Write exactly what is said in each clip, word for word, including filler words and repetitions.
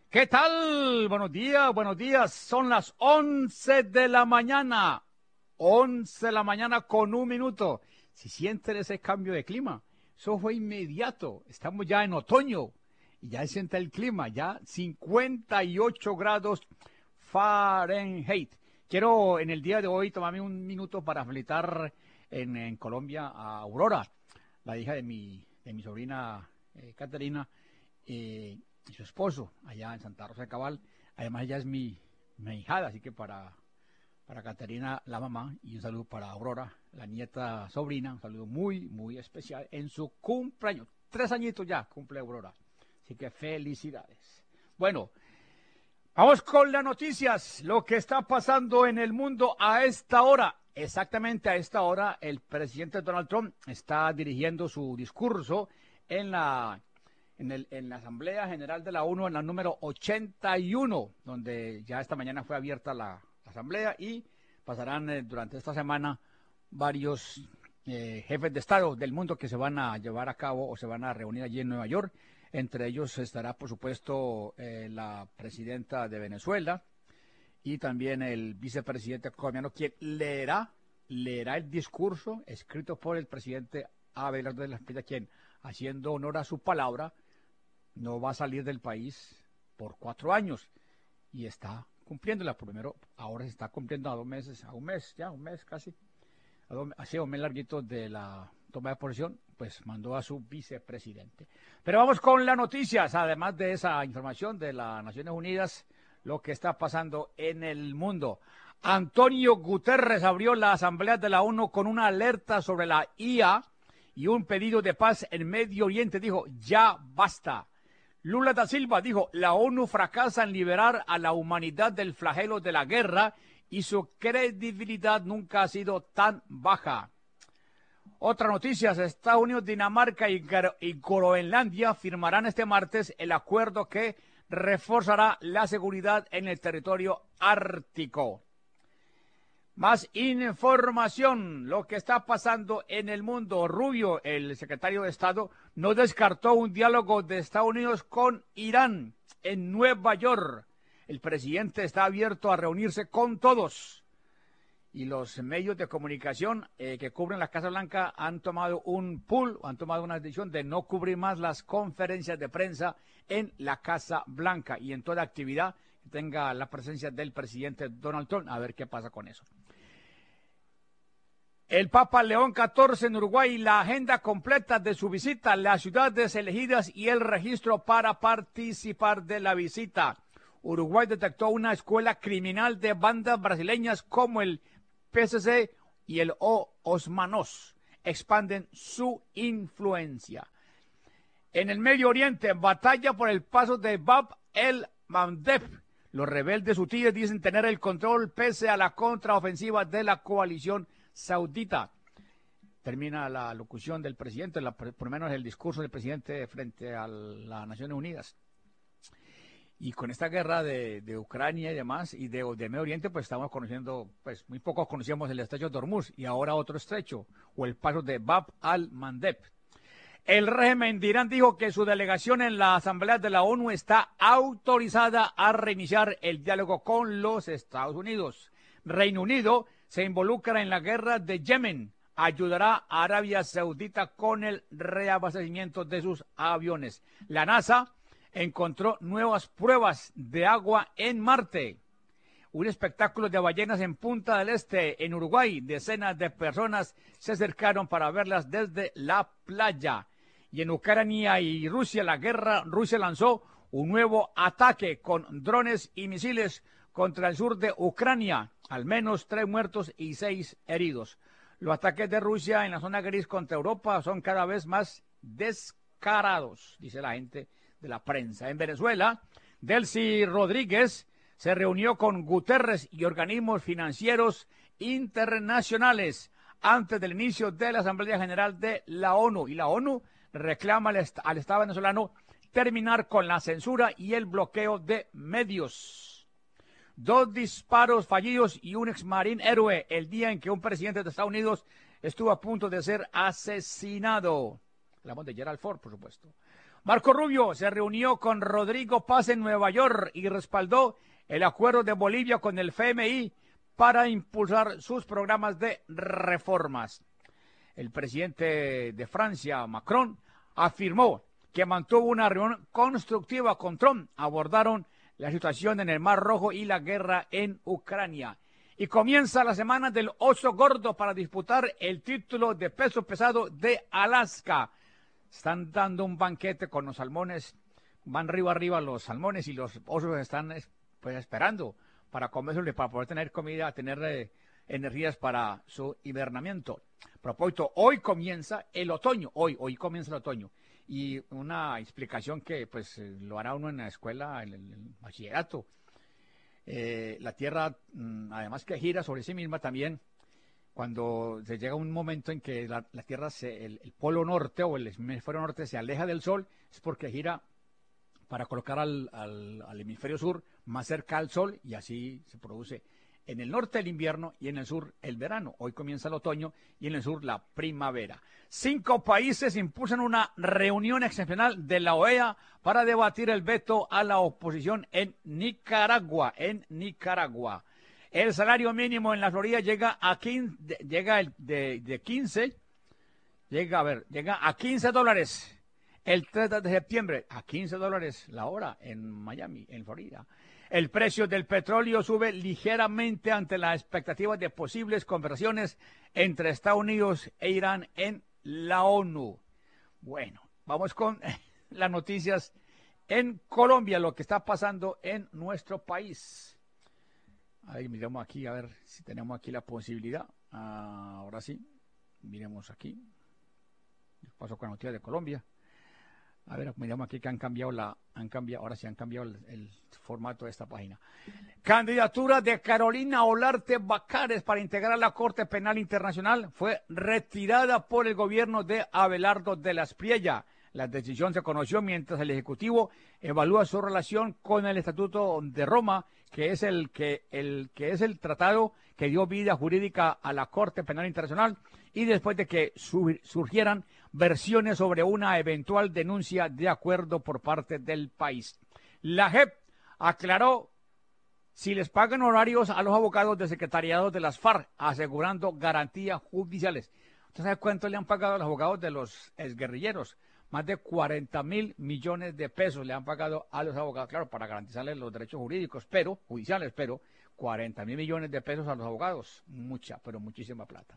¿Qué tal? Buenos días, buenos días. Son las once de la mañana. once de la mañana con un minuto. Si sienten ese cambio de clima, eso fue inmediato. Estamos ya en otoño y ya se siente el clima, ya cincuenta y ocho grados Fahrenheit. Quiero en el día de hoy tomarme un minuto para felicitar en, en Colombia a Aurora, la hija de mi, de mi sobrina eh, Caterina. Eh, y su esposo allá en Santa Rosa de Cabal. Además ella es mi, mi hijada, así que para, para Caterina, la mamá, y un saludo para Aurora, la nieta sobrina, un saludo muy, muy especial en su cumpleaños. Tres añitos ya cumple Aurora, así que felicidades. Bueno, vamos con las noticias, lo que está pasando en el mundo a esta hora. Exactamente a esta hora, el presidente Donald Trump está dirigiendo su discurso en la En, el, en la Asamblea General de la ONU, en la número ochenta y uno, donde ya esta mañana fue abierta la, la Asamblea y pasarán eh, durante esta semana varios eh, jefes de Estado del mundo que se van a llevar a cabo o se van a reunir allí en Nueva York. Entre ellos estará, por supuesto, eh, la presidenta de Venezuela y también el vicepresidente colombiano, quien leerá, leerá el discurso escrito por el presidente Abelardo de la Espriella, quien, haciendo honor a su palabra, no va a salir del país por cuatro años y está cumpliéndola. Primero, ahora se está cumpliendo a dos meses, a un mes, ya un mes casi, a dos, así un mes larguito de la toma de posesión, pues mandó a su vicepresidente. Pero vamos con las noticias, además de esa información de las Naciones Unidas, lo que está pasando en el mundo. Antonio Guterres abrió la Asamblea de la ONU con una alerta sobre la I A y un pedido de paz en Medio Oriente. Dijo, ya basta. Lula da Silva dijo, la ONU fracasa en liberar a la humanidad del flagelo de la guerra y su credibilidad nunca ha sido tan baja. Otra noticia, Estados Unidos, Dinamarca y, y Groenlandia firmarán este martes el acuerdo que reforzará la seguridad en el territorio ártico. Más información, lo que está pasando en el mundo. Rubio, el secretario de Estado, no descartó un diálogo de Estados Unidos con Irán en Nueva York. El presidente está abierto a reunirse con todos. Y los medios de comunicación eh, que cubren la Casa Blanca han tomado un pool, han tomado una decisión de no cubrir más las conferencias de prensa en la Casa Blanca y en toda actividad que tenga la presencia del presidente Donald Trump. A ver qué pasa con eso. El Papa León catorce en Uruguay, la agenda completa de su visita, las ciudades elegidas y el registro para participar de la visita. Uruguay detectó una escuela criminal de bandas brasileñas como el P C C y el O Osmanos. Expanden su influencia. En el Medio Oriente, batalla por el paso de Bab el-Mandeb. Los rebeldes hutíes dicen tener el control pese a la contraofensiva de la coalición saudita. Termina la locución del presidente, la, por lo menos el discurso del presidente frente a las Naciones Unidas. Y con esta guerra de, de Ucrania y demás, y de, de Medio Oriente, pues estamos conociendo, pues muy pocos conocíamos el estrecho de Hormuz, y ahora otro estrecho, o el paso de Bab al-Mandeb. El régimen de Irán dijo que su delegación en la Asamblea de la ONU está autorizada a reiniciar el diálogo con los Estados Unidos. Reino Unido se involucra en la guerra de Yemen, ayudará a Arabia Saudita con el reabastecimiento de sus aviones. La NASA encontró nuevas pruebas de agua en Marte. Un espectáculo de ballenas en Punta del Este, en Uruguay. Decenas de personas se acercaron para verlas desde la playa. Y en Ucrania y Rusia, la guerra, Rusia lanzó un nuevo ataque con drones y misiles contra el sur de Ucrania. Al menos tres muertos y seis heridos. Los ataques de Rusia en la zona gris contra Europa son cada vez más descarados, dice la gente de la prensa. En Venezuela, Delcy Rodríguez se reunió con Guterres y organismos financieros internacionales antes del inicio de la Asamblea General de la ONU. Y la ONU reclama al, est al Estado venezolano terminar con la censura y el bloqueo de medios. Dos disparos fallidos y un exmarín héroe el día en que un presidente de Estados Unidos estuvo a punto de ser asesinado. Hablamos de Gerald Ford, por supuesto. Marco Rubio se reunió con Rodrigo Paz en Nueva York y respaldó el acuerdo de Bolivia con el F M I para impulsar sus programas de reformas. El presidente de Francia, Macron, afirmó que mantuvo una reunión constructiva con Trump. Abordaron la situación en el Mar Rojo y la guerra en Ucrania. Y comienza la semana del oso gordo para disputar el título de peso pesado de Alaska. Están dando un banquete con los salmones, van arriba arriba los salmones y los osos están pues esperando para comerse, para poder tener comida, tener eh, energías para su hibernamiento. A propósito, hoy comienza el otoño, hoy, hoy comienza el otoño. Y una explicación que pues lo hará uno en la escuela, en el, el bachillerato. Eh, la Tierra, además que gira sobre sí misma también, cuando se llega un momento en que la, la Tierra, se, el, el polo norte o el hemisferio norte se aleja del Sol, es porque gira para colocar al, al, al hemisferio sur más cerca al Sol y así se produce en el norte el invierno y en el sur el verano. Hoy comienza el otoño y en el sur la primavera. Cinco países impulsan una reunión excepcional de la O E A para debatir el veto a la oposición en Nicaragua, en Nicaragua. El salario mínimo en la Florida llega a quince, llega el, de, de quince, llega a ver, llega a quince dólares el tres de septiembre, a quince dólares la hora en Miami, en Florida. El precio del petróleo sube ligeramente ante la expectativa de posibles conversaciones entre Estados Unidos e Irán en la ONU. Bueno, vamos con las noticias en Colombia, lo que está pasando en nuestro país. Ahí miremos aquí, a ver si tenemos aquí la posibilidad. Ah, ahora sí, miremos aquí. Paso con la noticia de Colombia. A ver, miramos aquí que han cambiado la, han cambiado, ahora sí han cambiado el, el formato de esta página. Candidatura de Carolina Olarte Bacares para integrar la Corte Penal Internacional fue retirada por el gobierno de Abelardo de la Espriella. La decisión se conoció mientras el Ejecutivo evalúa su relación con el Estatuto de Roma, que es el que, el que es el tratado que dio vida jurídica a la Corte Penal Internacional, y después de que surgieran versiones sobre una eventual denuncia de acuerdo por parte del país. La J E P aclaró si les pagan horarios a los abogados de secretariado de las FARC, asegurando garantías judiciales. ¿Usted sabe cuánto le han pagado a los abogados de los exguerrilleros? Más de cuarenta mil millones de pesos le han pagado a los abogados, claro, para garantizarles los derechos jurídicos, pero, judiciales, pero cuarenta mil millones de pesos a los abogados. Mucha, pero muchísima plata.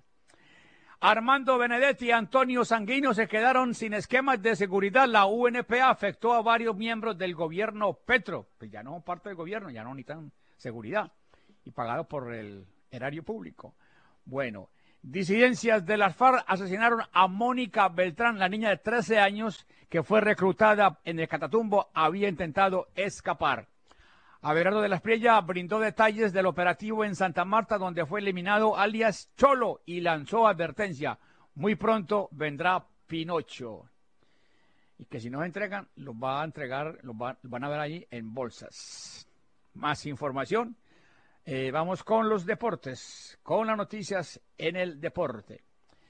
Armando Benedetti y Antonio Sanguino se quedaron sin esquemas de seguridad. La U N P A afectó a varios miembros del gobierno Petro. Pues ya no son parte del gobierno, ya no necesitan seguridad. Y pagado por el erario público. Bueno, disidencias de las FARC asesinaron a Mónica Beltrán, la niña de trece años que fue reclutada en el Catatumbo, había intentado escapar. Abelardo de la Espriella brindó detalles del operativo en Santa Marta, donde fue eliminado alias Cholo y lanzó advertencia. Muy pronto vendrá Pinocho. Y que si no entregan, los va a entregar, los, va, los van a ver ahí en bolsas. Más información. Eh, vamos con los deportes, con las noticias en el deporte.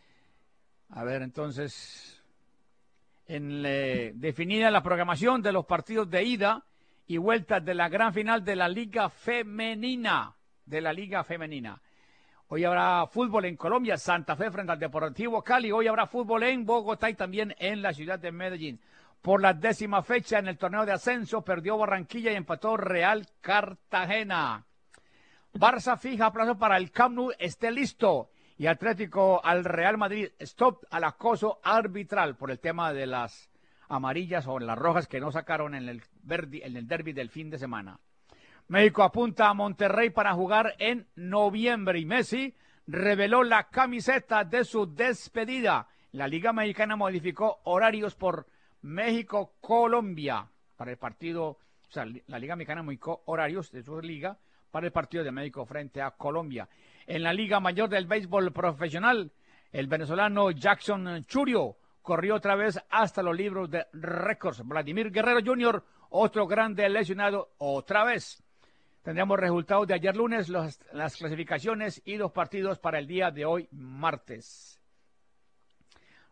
A ver, entonces, en, eh, definida la programación de los partidos de ida y vuelta de la gran final de la Liga Femenina, de la Liga Femenina. Hoy habrá fútbol en Colombia, Santa Fe frente al Deportivo Cali. Hoy habrá fútbol en Bogotá y también en la ciudad de Medellín. Por la décima fecha en el torneo de ascenso, perdió Barranquilla y empató Real Cartagena. Barça fija plazo para el Camp Nou, esté listo. Y Atlético al Real Madrid, stop al acoso arbitral por el tema de las amarillas o las rojas que no sacaron en el, verdi, en el derbi del fin de semana. México apunta a Monterrey para jugar en noviembre y Messi reveló la camiseta de su despedida. La Liga Mexicana modificó horarios por México-Colombia para el partido, o sea, la Liga Mexicana modificó horarios de su liga para el partido de México frente a Colombia. En la Liga Mayor del Béisbol Profesional, el venezolano Jackson Churio corrió otra vez hasta los libros de récords. Vladimir Guerrero junior, otro grande lesionado, otra vez. Tendremos resultados de ayer lunes, los, las clasificaciones y los partidos para el día de hoy, martes.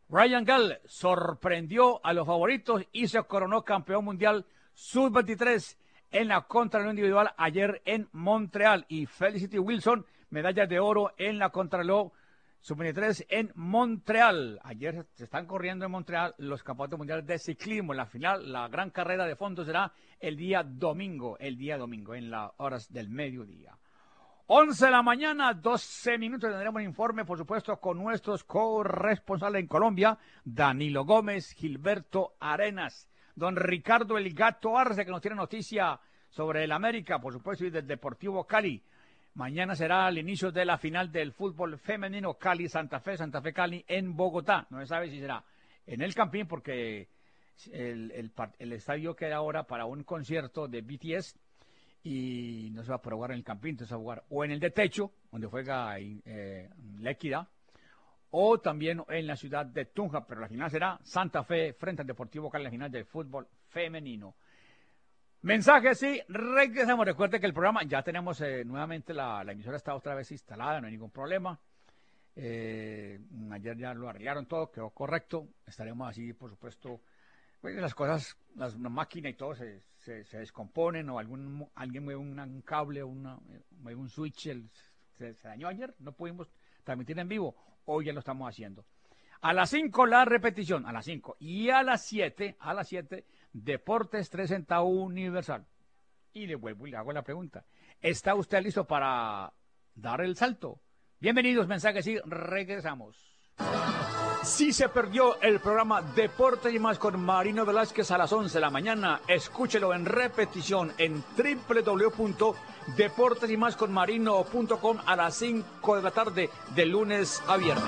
Ryan Gall sorprendió a los favoritos y se coronó campeón mundial sub veintitrés en la contrarreloj individual ayer en Montreal. Y Felicity Wilson, medalla de oro en la contrarreloj sub veintitrés en Montreal. Ayer se están corriendo en Montreal los campeonatos mundiales de ciclismo. La final, la gran carrera de fondo será el día domingo, el día domingo, en las horas del mediodía. once de la mañana, doce minutos, tendremos un informe, por supuesto, con nuestros corresponsales en Colombia, Danilo Gómez, Gilberto Arenas, don Ricardo El Gato Arce, que nos tiene noticia sobre el América, por supuesto, y del Deportivo Cali. Mañana será el inicio de la final del fútbol femenino Cali-Santa Fe, Santa Fe-Cali en Bogotá. No se sabe si será en el Campín, porque el, el, el estadio queda ahora para un concierto de B T S, y no se va a poder jugar en el Campín, entonces se va a jugar o en el de techo, donde juega eh, La Equidad, o también en la ciudad de Tunja, pero la final será Santa Fe frente al Deportivo Cali, la final del fútbol femenino. Mensajes, sí, regresamos. Recuerde que el programa, ya tenemos eh, nuevamente, la, la emisora está otra vez instalada, no hay ningún problema. Eh, ayer ya lo arreglaron todo, quedó correcto. Estaremos así, por supuesto. Pues las cosas, las, la máquina y todo se, se, se descomponen, o algún alguien mueve una, un cable, una, mueve un switch, el, se, se dañó ayer, no pudimos transmitir en vivo, hoy ya lo estamos haciendo. A las cinco la repetición, a las cinco, y a las siete, a las siete, Deportes trescientos sesenta Universal. Y le vuelvo y le hago la pregunta, ¿está usted listo para dar el salto? Bienvenidos, mensajes y regresamos. Si se perdió el programa Deportes y Más con Marino Velázquez a las once de la mañana, escúchelo en repetición en doble u doble u doble u punto deportes y más con marino punto com a las cinco de la tarde de lunes a viernes.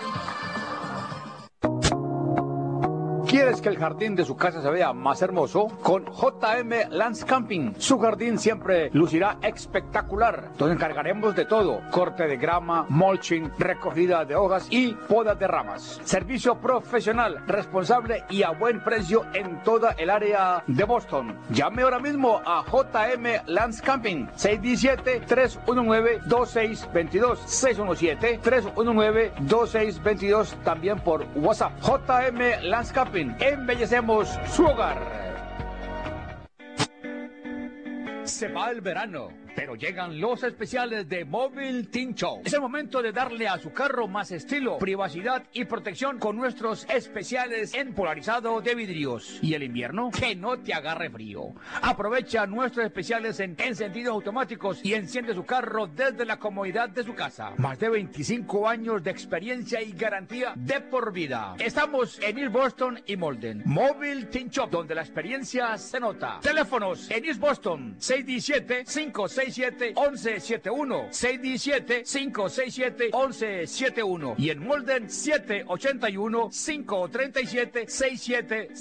¿Quieres que el jardín de su casa se vea más hermoso? Con J M Landscaping, su jardín siempre lucirá espectacular. Nos encargaremos de todo: corte de grama, mulching, recogida de hojas y poda de ramas. Servicio profesional, responsable y a buen precio en toda el área de Boston. Llame ahora mismo a J M Landscaping, seis uno siete, tres uno nueve, dos seis dos dos, seis uno siete, tres uno nueve, dos seis dos dos, también por WhatsApp. J M Landscaping, embellecemos su hogar. Se va el verano, pero llegan los especiales de Mobile Teen Show. Es el momento de darle a su carro más estilo, privacidad y protección con nuestros especiales en polarizado de vidrios. ¿Y el invierno? Que no te agarre frío. Aprovecha nuestros especiales en encendidos automáticos y enciende su carro desde la comodidad de su casa. Más de veinticinco años de experiencia y garantía de por vida. Estamos en East Boston y Malden. Mobile Teen Shop, donde la experiencia se nota. Teléfonos en East Boston, seis uno siete, cinco seis siete, once setenta y uno, seis uno siete, cinco seis siete, once setenta y uno, y en Malden siete ocho uno, cinco tres siete, seis siete